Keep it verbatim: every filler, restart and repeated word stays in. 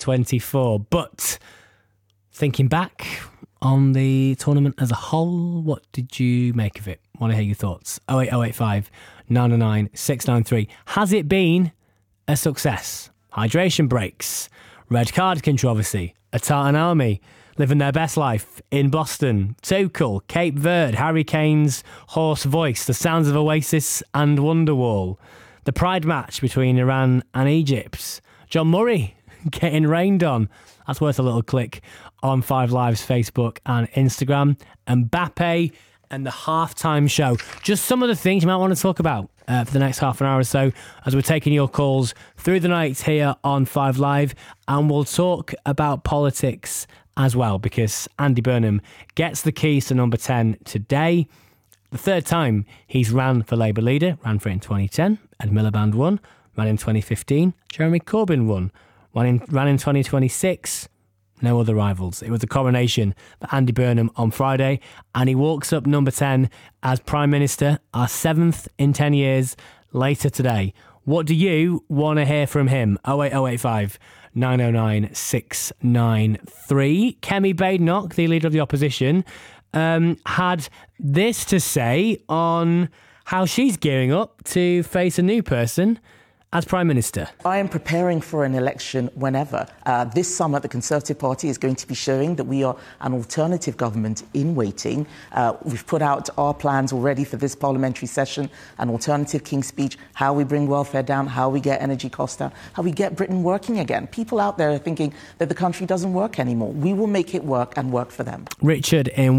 twenty-four. But thinking back on the tournament as a whole, what did you make of it? Want to hear your thoughts. oh eight oh eight five, nine oh nine, six nine three. Has it been a success? Hydration breaks, red card controversy, a Tartan Army living their best life in Boston, Tuchel, Cape Verde, Harry Kane's hoarse voice, the sounds of Oasis and Wonderwall, the pride match between Iran and Egypt, John Murray getting rained on. That's worth a little click on Five Live's Facebook and Instagram. Mbappe and the halftime show. Just some of the things you might want to talk about uh, for the next half an hour or so as we're taking your calls through the night here on Five Live. And we'll talk about politics as well, because Andy Burnham gets the keys to number ten today. The third time he's ran for Labour leader, ran for it in twenty ten. Ed Miliband won, ran in twenty fifteen. Jeremy Corbyn won, ran in, ran in twenty twenty-six. No other rivals. It was the coronation for Andy Burnham on Friday, and he walks up number ten as Prime Minister, our seventh in ten years, later today. What do you want to hear from him? oh eight oh eight five, nine oh nine, six nine three. Kemi Badenoch, the leader of the opposition, um, had this to say on how she's gearing up to face a new person as Prime Minister. I am preparing for an election whenever. Uh, this summer, the Conservative Party is going to be showing that we are an alternative government in waiting. Uh, we've put out our plans already for this parliamentary session, an alternative King's Speech, how we bring welfare down, how we get energy costs down, how we get Britain working again. People out there are thinking that the country doesn't work anymore. We will make it work and work for them. Richard in